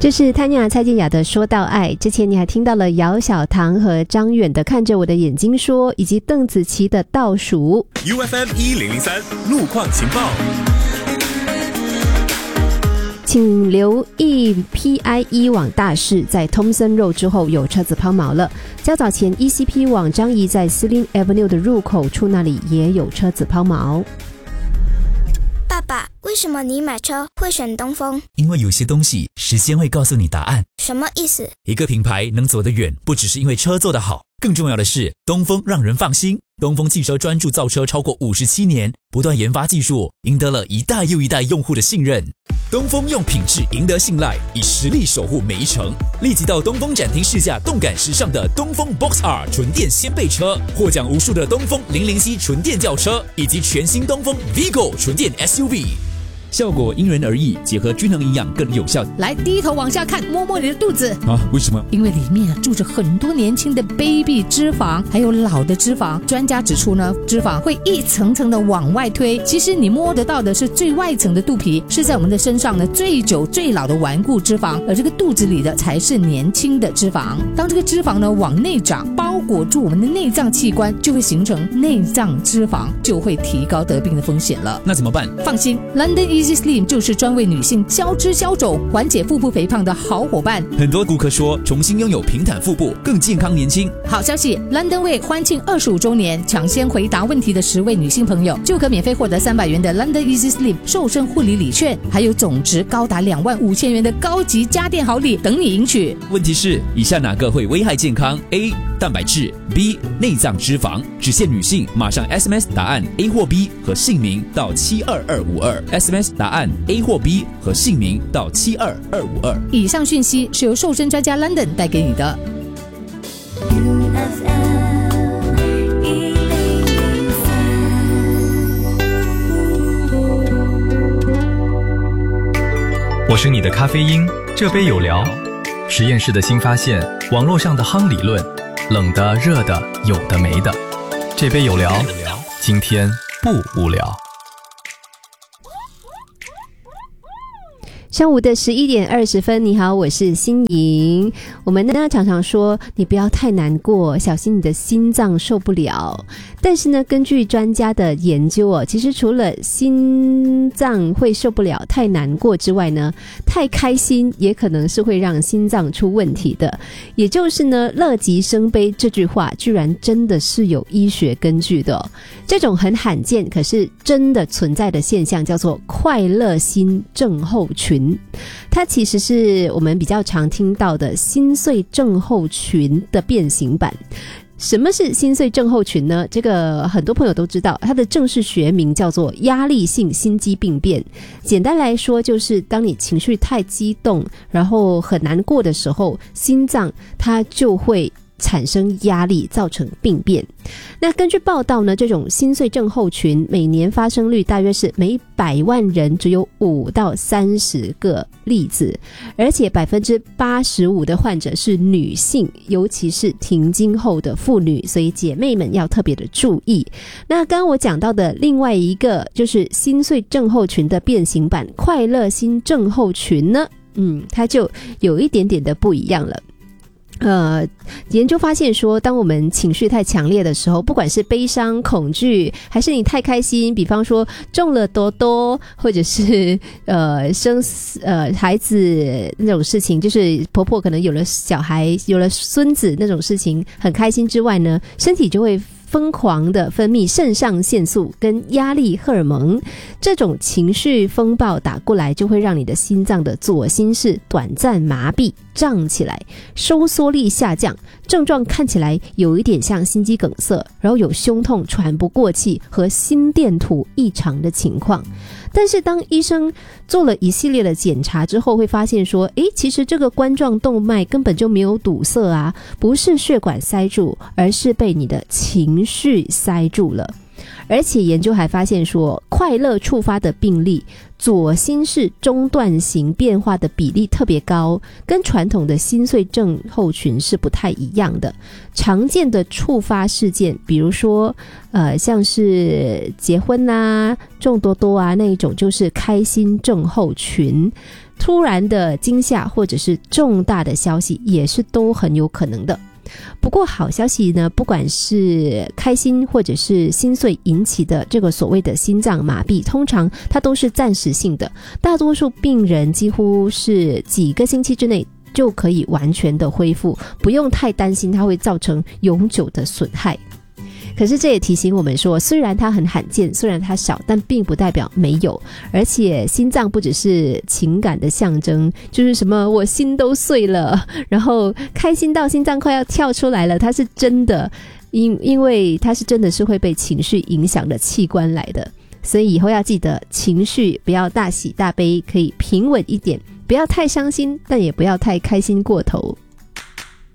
这是谭雅蔡健雅的说到爱，之前你还听到了姚小棠和张远的看着我的眼睛说，以及邓紫棋的倒数。 UFM 1003路况情报， 请留意 PIE 往大市在 Thomson Road 之后有车子抛锚了。较早前 ECP 往张仪在 Sling Avenue 的入口处那里也有车子抛锚。 爸爸，为什么你买车会选东风？ 因为有些东西时间会告诉你答案。 什么意思？ 一个品牌能走得远，不只是因为车做得好，更重要的是东风让人放心。东风汽车专注造车超过57年，不断研发技术，赢得了一代又一代用户的信任。东风用品质赢得信赖，以实力守护每一程。立即到东风展厅试驾动感时尚的东风 Box R 纯电掀背车，获奖无数的东风007纯电轿车，以及全新东风 Vigo 纯电 SUV。效果因人而异，结合均衡营养更有效。 来，低头往下看，摸摸你的肚子啊？为什么？ 因为里面住着很多年轻的 baby 脂肪，还有老的脂肪。专家指出呢，脂肪会一层层的往外推，其实你摸得到的是最外层的肚皮，是在我们的身上呢最久最老的顽固脂肪，而这个肚子里的才是年轻的脂肪。当这个脂肪呢往内长，包裹住我们的内脏器官，就会形成内脏脂肪，就会提高得病的风险了。 那怎么办？ 放心 ，London Easy Slim 就是专为女性消脂消肿、缓解腹部肥胖的好伙伴。 很多顾客说，重新拥有平坦腹部，更健康年轻。 好消息 ，London 为欢庆25周年，抢先回答问题的10位女性朋友，就可免费获得300元的 London Easy Slim 瘦身护理礼券，还有总值高达25000元的高级家电好礼等你赢取。 问题是，以下哪个会危害健康 ？A. 蛋白质 B. 内脏脂肪，只限女性。马上 SMS 答案 A 或 B 和姓名到72252 SMS 答案 A 或 B 和姓名到72252。 以上讯息是由瘦身专家 London 带给你的。 我是你的咖啡因，这杯有聊。实验室的新发现，网络上的夯理论，冷的、热的，有的没的。这杯有聊，今天不无聊。 上午的11点20分，你好，我是欣莹。我们呢常常说，你不要太难过，小心你的心脏受不了。但是呢，根据专家的研究其实除了心脏会受不了太难过之外呢，太开心也可能是会让心脏出问题的。也就是呢，乐极生悲这句话居然真的是有医学根据的这种很罕见可是真的存在的现象叫做快乐心症候群。它其实是我们比较常听到的心碎症候群的变形版。什么是心碎症候群呢？这个很多朋友都知道，它的正式学名叫做压力性心肌病变。简单来说，就是当你情绪太激动，然后很难过的时候，心脏它就会产生压力，造成病变。那根据报道呢，这种心碎症候群每年发生率大约是每100万人只有5到30个例子，而且85%的患者是女性，尤其是停经后的妇女，所以姐妹们要特别的注意。那刚刚我讲到的另外一个就是心碎症候群的变形版快乐心症候群呢，它就有一点点的不一样了。研究发现说，当我们情绪太强烈的时候，不管是悲伤、恐惧，还是你太开心，比方说中了多多，或者是生孩子那种事情，就是婆婆可能有了小孩、有了孙子那种事情，很开心之外呢，身体就会疯狂的分泌肾上腺素跟压力荷尔蒙，这种情绪风暴打过来，就会让你的心脏的左心室短暂麻痹胀起来，收缩力下降，症状看起来有一点像心肌梗塞，然后有胸痛、喘不过气和心电图异常的情况。但是当医生做了一系列的检查之后，会发现说，其实这个冠状动脉根本就没有堵塞啊，不是血管塞住，而是被你的情绪塞住了。 而且研究还发现说，快乐触发的病例左心室中段型变化的比例特别高，跟传统的心碎症候群是不太一样的。常见的触发事件，比如说像是结婚啊、种多多啊那一种，就是开心症候群。突然的惊吓或者是重大的消息也是都很有可能的。不过好消息呢，不管是开心或者是心碎引起的这个所谓的心脏麻痹，通常它都是暂时性的，大多数病人几乎是几个星期之内就可以完全的恢复，不用太担心它会造成永久的损害。可是这也提醒我们说，虽然它很罕见，虽然它少，但并不代表没有。而且心脏不只是情感的象征，就是什么我心都碎了，然后开心到心脏快要跳出来了，它是真的，因为它是真的是会被情绪影响的器官来的。所以以后要记得，情绪不要大喜大悲，可以平稳一点，不要太伤心，但也不要太开心过头。